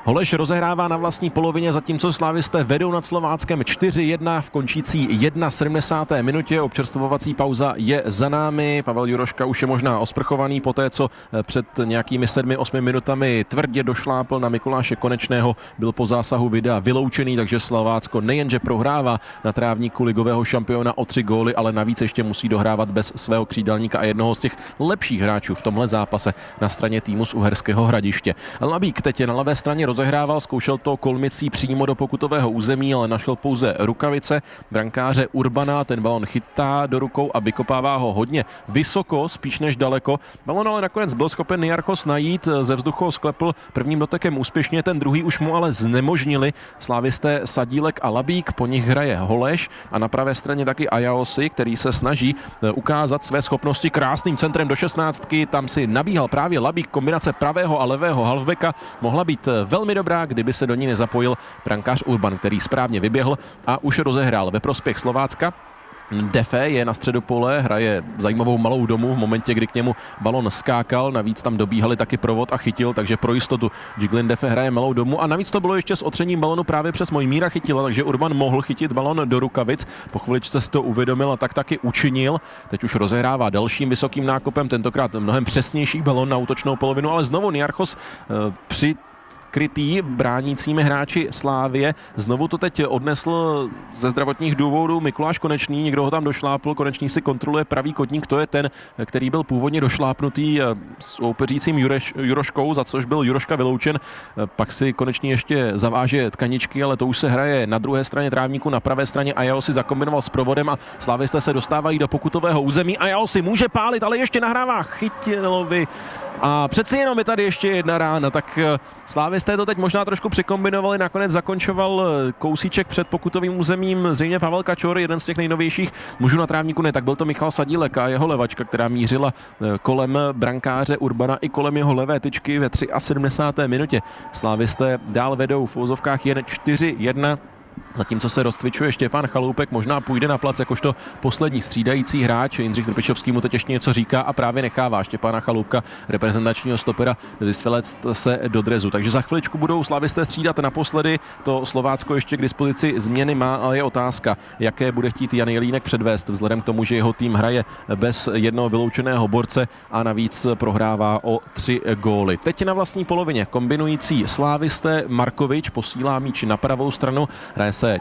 Holeš rozehrává na vlastní polovině, zatímco slávisté vedou nad Slováckem 4-1 v končící 71. minutě. Občerstvovací pauza je za námi. Pavel Juroška už je možná osprchovaný poté, co před nějakými 7-8 minutami tvrdě došlápl na Mikuláše Konečného. Byl po zásahu videa vyloučený, takže Slovácko nejenže prohrává na trávníku ligového šampiona o 3 góly, ale navíc ještě musí dohrávat bez svého křídelníka a jednoho z těch lepších hráčů v tomhle zápase na straně týmu z Uherského Hradiště. Labík teď na levé straně rozehrával, zkoušel to kolmicí přímo do pokutového území, ale našel pouze rukavice brankáře Urbana, ten balon chytá do rukou a vykopává ho hodně vysoko, spíš než daleko. Balon ale nakonec byl schopen Niarchos najít, ze vzduchu ho sklepl prvním dotekem úspěšně, ten druhý už mu ale znemožnili slávisté Sadílek a Labík, po nich hraje Holeš a na pravé straně taky Ajaosi, který se snaží ukázat své schopnosti krásným centrem do 16, tam si nabíhal právě Labík, kombinace pravého a levého halfbacka mohla být velmi dobrá, kdyby se do ní nezapojil brankář Urban, který správně vyběhl a už rozehrál ve prospěch Slovácka. Defe je na středu pole, hraje zajímavou malou domu v momentě, kdy k němu balon skákal, navíc tam dobíhali taky provod a chytil, takže pro jistotu Jiglin Defe hraje malou domu a navíc to bylo ještě s otřením balonu právě přes Mojmíra Chytila, takže Urban mohl chytit balon do rukavic, po chviličce si to uvědomil a tak taky učinil. Teď už rozehrává dalším vysokým nákopem, tentokrát mnohem přesnější balon na útočnou polovinu, ale znovu Niarchos při krytý bránícími hráči Slávie. Znovu to teď odnesl ze zdravotních důvodů Mikuláš Konečný, někdo ho tam došlápl, Konečný si kontroluje pravý kotník, to je ten, který byl původně došlápnutý soupeřícím Juroškou, za což byl Juroška vyloučen. Pak si Konečný ještě zaváže tkaničky, ale to už se hraje na druhé straně trávníku, na pravé straně Ajao si zakombinoval s provodem a slávisté se dostávají do pokutového území. Ajao si může pálit, ale ještě nahrává Chytilovi. A přeci jenom je tady ještě jedna rána, tak slávisté to teď možná trošku překombinovali, nakonec zakončoval kousíček před pokutovým územím zřejmě Pavel Kačor, jeden z těch nejnovějších mužů na trávníku, ne, tak byl to Michal Sadílek a jeho levačka, která mířila kolem brankáře Urbana i kolem jeho levé tyčky ve 73. minutě. Slávisté dál vedou v úzovkách jen 4-1. Zatímco se rozcvičuje Štěpán Chaloupek, možná půjde na plac jakožto poslední střídající hráč. Jindřich Trpišovský mu teď ještě něco říká a právě nechává Štěpána Chaloupka, reprezentačního stopera, vysvelet se do drezu. Takže za chviličku budou slavisté střídat naposledy. To Slovácko ještě k dispozici změny má, ale je otázka, jaké bude chtít Jan Jelínek předvést, vzhledem k tomu, že jeho tým hraje bez jednoho vyloučeného borce a navíc prohrává o 3 góly. Teď na vlastní polovině kombinující slávisté Markovič posílá míč na pravou stranu. Hraje se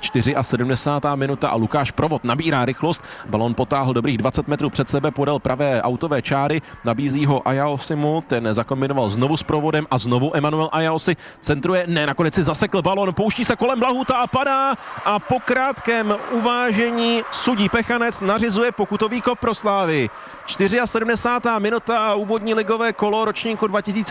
74. minuta a Lukáš Provod nabírá rychlost. Balon potáhl dobrých 20 metrů před sebe, podél pravé autové čáry, nabízí ho Ajaosimu, ten zakombinoval znovu s Provodem a znovu Emanuel Ajaosi centruje, ne, nakonec si zasekl balon, pouští se kolem Blahuta a padá a po krátkém uvážení sudí Pechanec nařizuje pokutový kop pro Slávy. 74. minuta a úvodní ligové kolo ročníku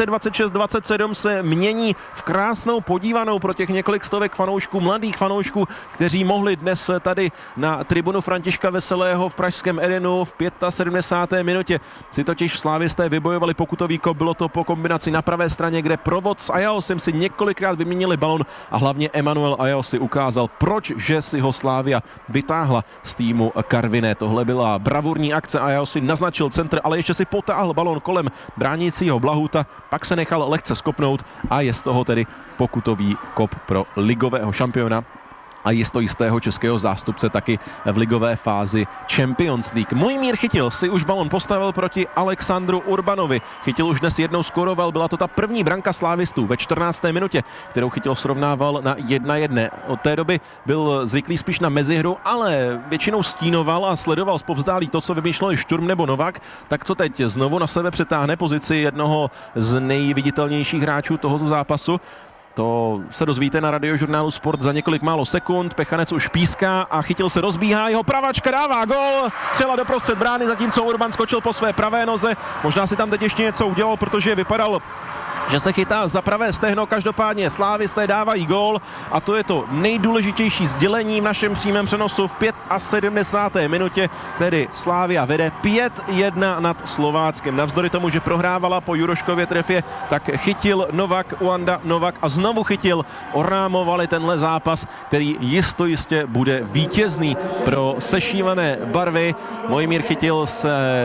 2026-27 se mění v krásnou podívanou pro těch několik stovek fanoušků, mladých fanoušků, kteří mohli dnes tady na tribunu Františka Veselého v pražském Edenu v 75. minutě si totiž slávisté vybojovali pokutový kop, bylo to po kombinaci na pravé straně, kde Provod s Ajaosem si několikrát vyměnili balon a hlavně Emanuel Ajaosi ukázal, proč že si ho Slavia vytáhla z týmu Karviné. Tohle byla bravurní akce, Ajaosi naznačil centr, ale ještě si potáhl balon kolem bránícího Blahuta, pak se nechal lehce skopnout a je z toho tedy pokutový kop pro ligového šampiona a jistého českého zástupce taky v ligové fázi Champions League. Mojmír Chytil si už balon postavil proti Alexandru Urbanovi. Chytil už dnes jednou skoroval, byla to ta první branka slávistů ve 14. minutě, kterou Chytil srovnával na 1-1. Od té doby byl zvyklý spíš na mezihru, ale většinou stínoval a sledoval zpovzdálí to, co vymýšleli Šturm nebo Novak, tak co teď znovu na sebe přetáhne pozici jednoho z nejviditelnějších hráčů tohoto zápasu. To se dozvíte na Radiožurnálu Sport za několik málo sekund. Pechanec už píská a Chytil se rozbíhá, jeho pravačka dává gól, střela doprostřed brány, zatímco Urban skočil po své pravé noze. Možná si tam teď ještě něco udělal, protože vypadal, že se chytá za pravé stehno, každopádně slávisté dávají gól a to je to nejdůležitější sdělení v našem přímém přenosu v 75. minutě, tedy Slavia vede 5-1 nad Slováckem. Navzdory tomu, že prohrávala po Juroškově trefě, tak Chytil, Novak, Uanda, Novak a znovu Chytil orámovali tenhle zápas, který jistě bude vítězný pro sešívané barvy. Mojmír Chytil se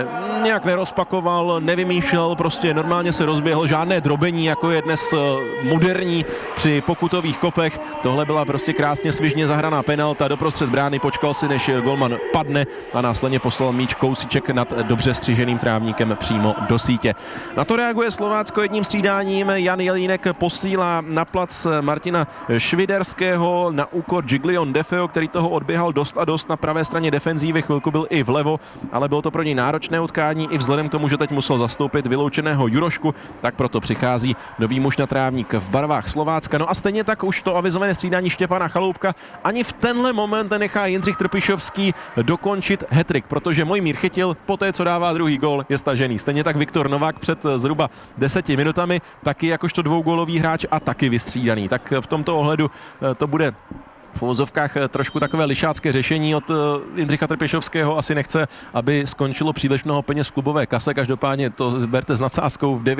nějak nerozpakoval, nevymýšlel, prostě normálně se rozběhl, žádné drobení, jako je dnes moderní při pokutových kopech. Tohle byla prostě krásně svižně zahraná penalta doprostřed brány, počkal si, než golman padne a následně poslal míč kousíček nad dobře střiženým trávníkem přímo do sítě. Na to reaguje Slovácko jedním střídáním. Jan Jelínek posílá na plac Martina Šviderského na úkor Giglion Defeo, který toho odběhal dost a dost na pravé straně defenzívy, chvilku byl i vlevo, ale bylo to pro něj náročné utkání i vzhledem k tomu, že teď musel zastoupit vyloučeného Jurošku, tak proto přichází nový muž na trávník v barvách Slovácka. No a stejně tak už to avizované střídání Štěpána Chaloupka ani v tenhle moment nechá Jindřich Trpišovský dokončit hat-trick, protože Mojmír Chytil poté, co dává druhý gól, je stažený. Stejně tak Viktor Novák před zhruba 10 minutami, taky jakožto dvougólový hráč a taky vystřídaný. Tak v tomto ohledu to bude v uvozovkách trošku takové lišácké řešení od Jindřicha Trpišovského. Asi nechce, aby skončilo příliš mnoho peněz v klubové kase. Každopádně to berte s nadsázkou v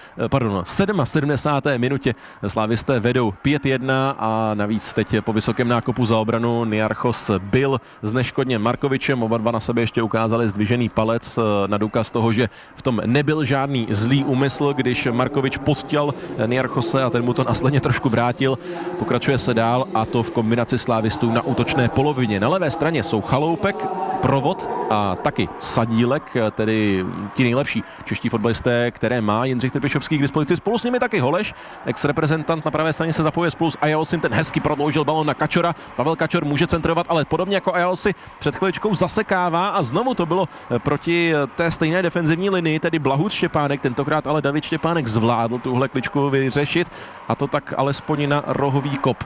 77. minutě. Slávisté vedou 5-1 a navíc teď po vysokém nákopu za obranu Niarchos byl zneškodně Markovičem. Oba dva na sebe ještě ukázali zdvižený palec na důkaz toho, že v tom nebyl žádný zlý úmysl, když Markovič podtěl Niarchose a ten mu to následně trošku vrátil. Pokračuje se dál a to v kombinaci slávistů na útočné polovině. Na levé straně jsou Chaloupek, Provod a taky Sadílek, tedy ti nejlepší čeští fotbalisté, které má Jindřich Trpišovský k dispozici. Spolu s nimi taky Holeš, ex-reprezentant na pravé straně se zapojuje spolu s Ajaosim, ten hezky prodloužil balón na Kačora. Pavel Kačor může centrovat, ale podobně jako Ajaosi před chviličkou zasekává a znovu to bylo proti té stejné defenzivní linii, tedy Blahut Štěpánek, tentokrát ale David Štěpánek zvládl tuhle kličku vyřešit a to tak alespoň na rohový kop.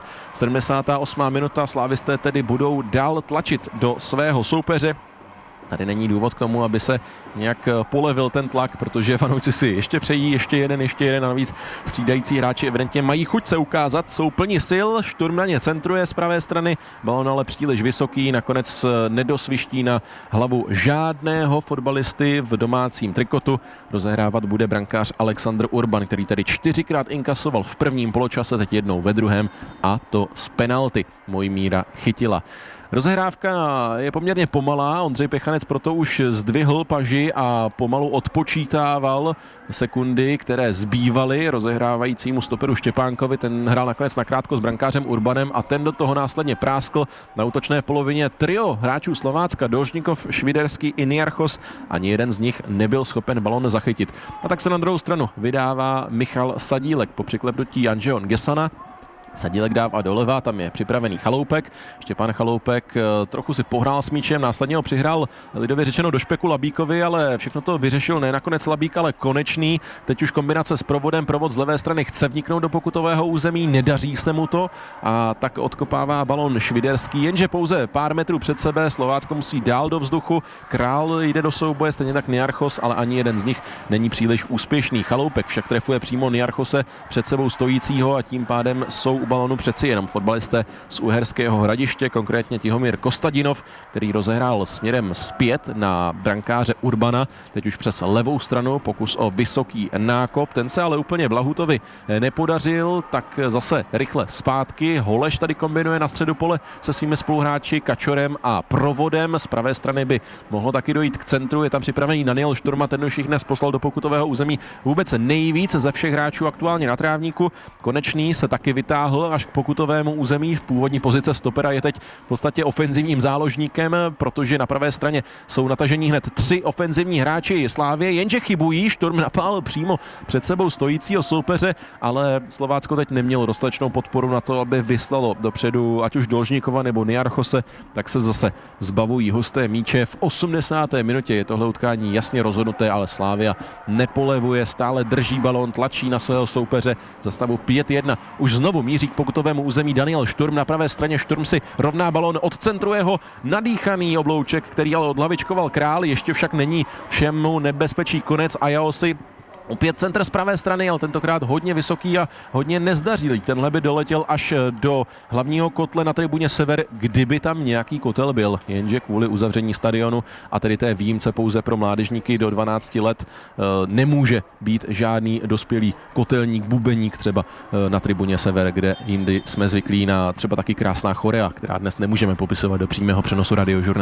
78. minuta, slávisté tedy budou dál tlačit do svého soupeře. Tady není důvod k tomu, aby se nějak polevil ten tlak, protože fanoušci si ještě přejí, ještě jeden a navíc střídající hráči evidentně mají chuť se ukázat, jsou plni sil, Šturm na ně centruje z pravé strany, balón ale příliš vysoký, nakonec nedosviští na hlavu žádného fotbalisty v domácím trikotu. Rozehrávat bude brankář Alexandr Urban, který tady 4krát inkasoval v prvním poločase, teď jednou ve druhém a to z penalty Mojmíra Chytila. Rozehrávka je poměrně pomalá, Ondřej Pechanec proto už zdvihl paži a pomalu odpočítával sekundy, které zbývaly rozehrávajícímu stoperu Štěpánkovi. Ten hrál nakonec nakrátko s brankářem Urbanem a ten do toho následně práskl na útočné polovině trio hráčů Slovácka, Dolžníkov, Šviderský i Niarchos. Ani jeden z nich nebyl schopen balón zachytit. A tak se na druhou stranu vydává Michal Sadílek po přiklepnutí Andžeon Gesana. Sadílek dává doleva, tam je připravený Chaloupek. Štěpán Chaloupek trochu si pohrál s míčem, následně ho přihrál lidově řečeno do špeku Labíkovi, ale všechno to vyřešil ne nakonec Labík, ale Konečný. Teď už kombinace s Provodem, Provod z levé strany chce vniknout do pokutového území, nedaří se mu to a tak odkopává balon Šviderský, jenže pouze pár metrů před sebe, Slovácko musí dál do vzduchu, Král jde do souboje, stejně tak Niarchos, ale ani jeden z nich není příliš úspěšný. Chaloupek však trefuje přímo Niarchose před sebou stojícího a tím pádem jsou u balonu přeci jenom fotbalisté z Uherského Hradiště, konkrétně Tihomír Kostadinov, který rozehrál směrem zpět na brankáře Urbana, teď už přes levou stranu, pokus o vysoký nákop, ten se ale úplně Blahutovi nepodařil, tak zase rychle zpátky. Holeš tady kombinuje na středu pole se svými spoluhráči Kačorem a Provodem, z pravé strany by mohlo taky dojít k centru, je tam připravený Daniel Šturma, ten už jich dnes poslal do pokutového území vůbec nejvíc ze všech hráčů aktuálně na trávníku. Konečný se taky vytáhl až k pokutovému území. V původní pozice stopera je teď v podstatě ofenzivním záložníkem, protože na pravé straně jsou natažení hned 3 ofenzivní hráči Slávie, jenže chybují. Šturm napál přímo před sebou stojícího soupeře, ale Slovácko teď nemělo dostatečnou podporu na to, aby vyslalo dopředu ať už Dolžníkova nebo Niarchose, tak se zase zbavují hosté míče. V 80. minutě je tohle utkání jasně rozhodnuté, ale Slavia nepolevuje, stále drží balón, tlačí na svého soupeře za stavu 5-1. Už znovu míří k pokutovému území Daniel Šturm na pravé straně. Šturm si rovná balón, odcentruje ho nadýchaný oblouček, který ale odhlavičkoval Král, ještě však není všemu nebezpečí konec. Ajaosi opět centr z pravé strany, ale tentokrát hodně vysoký a hodně nezdařilý. Tenhle by doletěl až do hlavního kotle na tribuně Sever, kdyby tam nějaký kotel byl, jenže kvůli uzavření stadionu a tedy té výjimce pouze pro mládežníky do 12 let nemůže být žádný dospělý kotelník, bubeník třeba na tribuně Sever, kde jindy jsme zvyklí na třeba taky krásná chorea, která dnes nemůžeme popisovat do přímého přenosu Radiožurnálu.